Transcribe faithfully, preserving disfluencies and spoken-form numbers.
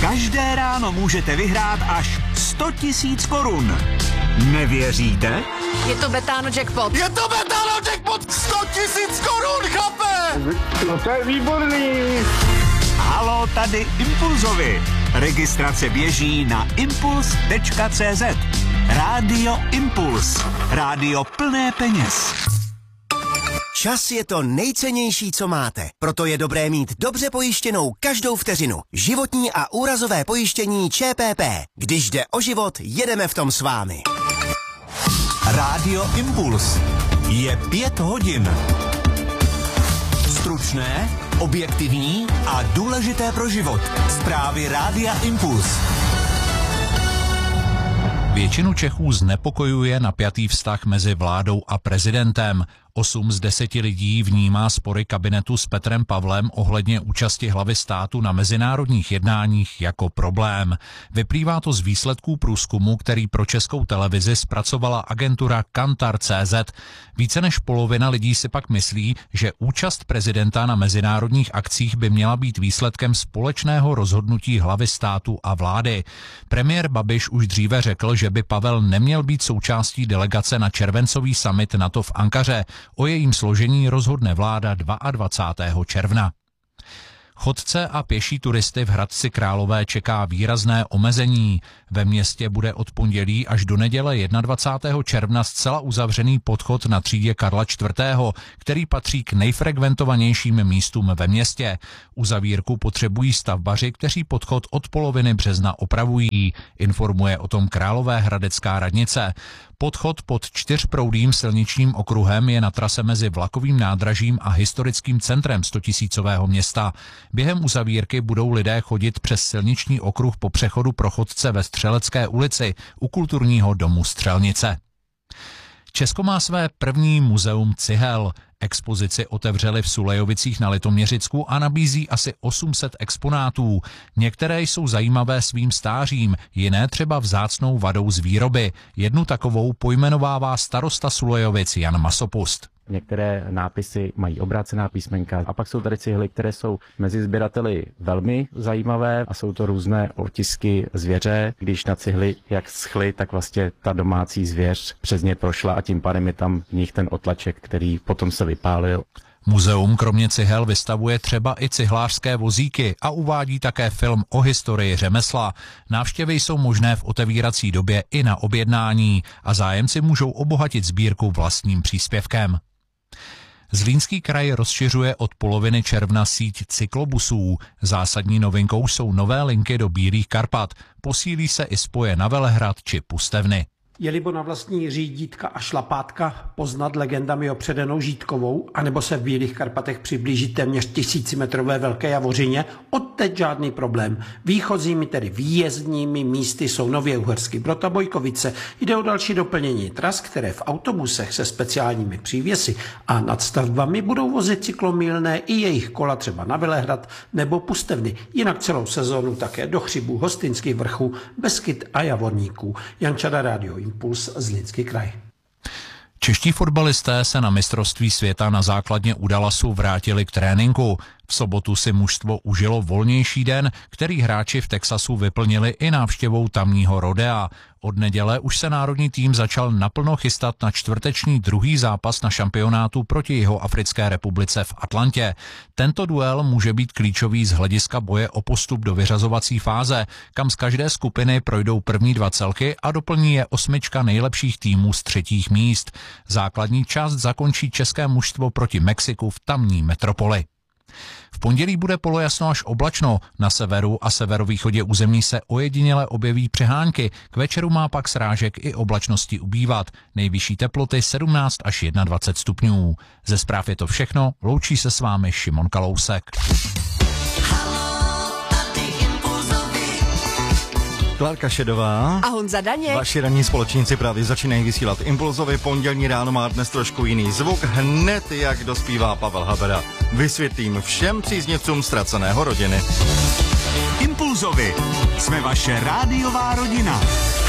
Každé ráno můžete vyhrát až sto tisíc korun. Nevěříte? Je to Betano jackpot. Je to Betano jackpot! sto tisíc korun, chlape! No to je výborný. Halo, tady Impulzovi. Registrace běží na impuls tečka cé zet. Rádio Impuls. Rádio plné peněz. Čas je to nejcennější, co máte. Proto je dobré mít dobře pojištěnou každou vteřinu. Životní a úrazové pojištění ČPP. Když jde o život, jedeme v tom s vámi. Rádio Impuls. Je pět hodin. Stručné, objektivní a důležité pro život. Zprávy Rádia Impuls. Většinu Čechů znepokojuje napjatý vztah mezi vládou a prezidentem. Osm z deseti lidí vnímá spory kabinetu s Petrem Pavlem ohledně účasti hlavy státu na mezinárodních jednáních jako problém. Vyplývá to z výsledků průzkumu, který pro Českou televizi zpracovala agentura Kantar tečka cé zet. Více než polovina lidí si pak myslí, že účast prezidenta na mezinárodních akcích by měla být výsledkem společného rozhodnutí hlavy státu a vlády. Premiér Babiš už dříve řekl, že by Pavel neměl být součástí delegace na červencový summit NATO v Ankaře. O jejím složení rozhodne vláda dvacátého druhého června. Chodce a pěší turisty v Hradci Králové čeká výrazné omezení. Ve městě bude od pondělí až do neděle dvacátého prvního června zcela uzavřený podchod na třídě Karla čtvrtého., který patří k nejfrekventovanějším místům ve městě. Uzavírku potřebují stavbaři, kteří podchod od poloviny března opravují, informuje o tom Královéhradecká radnice. Podchod pod čtyřproudým silničním okruhem je na trase mezi vlakovým nádražím a historickým centrem stotisícového města. Během uzavírky budou lidé chodit přes silniční okruh po přechodu pro chodce ve Střelecké ulici u kulturního domu Střelnice. Česko má své první muzeum cihel. Expozici otevřeli v Sulejovicích na Litoměřicku a nabízí asi osm set exponátů. Některé jsou zajímavé svým stářím, jiné třeba vzácnou vadou z výroby. Jednu takovou pojmenovává starosta Sulejovic Jan Masopust. Některé nápisy mají obrácená písmenka a pak jsou tady cihly, které jsou mezi sběrateli velmi zajímavé a jsou to různé otisky zvěře. Když na cihly jak schly, tak vlastně ta domácí zvěř přes ně prošla a tím pádem je tam v nich ten otlaček, který potom se vypálil. Muzeum kromě cihel vystavuje třeba i cihlářské vozíky a uvádí také film o historii řemesla. Návštěvy jsou možné v otevírací době i na objednání a zájemci můžou obohatit sbírku vlastním příspěvkem. Zlínský kraj rozšiřuje od poloviny června síť cyklobusů. Zásadní novinkou jsou nové linky do Bílých Karpat. Posílí se i spoje na Velehrad či Pustevny. Je libo na vlastní řídítka a šlapátka poznat legendami opředenou Žítkovou, anebo se v Bílých Karpatech přiblížit téměř tisícimetrové Velké Javořině, odteď žádný problém. Výchozími, tedy výjezdními místy jsou Nově Uhersky Brod a Bojkovice. Jde o další doplnění tras, které v autobusech se speciálními přívěsy a nadstavbami budou vozit cyklomílné i jejich kola třeba na Velehrad nebo Pustevny. Jinak celou sezónu také do Chřibů, Hostinských vrchů, Beskyd a Javorníků. Jan Čada, Rádio Impuls, Zlínský kraj. Čeští fotbalisté se na mistrovství světa na základně u Dallasu vrátili k tréninku. V sobotu si mužstvo užilo volnější den, který hráči v Texasu vyplnili i návštěvou tamního rodea. Od neděle už se národní tým začal naplno chystat na čtvrteční druhý zápas na šampionátu proti Jihoafrické republice v Atlantě. Tento duel může být klíčový z hlediska boje o postup do vyřazovací fáze, kam z každé skupiny projdou první dva celky a doplní je osmička nejlepších týmů z třetích míst. Základní část zakončí české mužstvo proti Mexiku v tamní metropoli. V pondělí bude polojasno až oblačno, na severu a severovýchodě území se ojediněle objeví přehánky, k večeru má pak srážek i oblačnosti ubývat, nejvyšší teploty sedmnáct až dvacet jedna stupňů. Ze zpráv je to všechno, loučí se s vámi Šimon Kalousek. Klárka Šedová a Honza Daněk. Vaši ranní společníci právě začínají vysílat Impulzovi. Pondělní ráno má dnes trošku jiný zvuk, hned jak dospívá Pavel Habera. Vysvětlím všem příznivcům ztraceného rodiny. Impulzovi jsme vaše rádiová rodina.